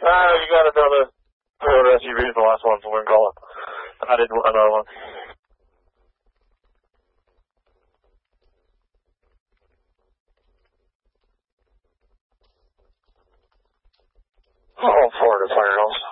You got another Toyota SUV is the last one, so we're gonna call it. I did another one. Oh, Florida Firehouse.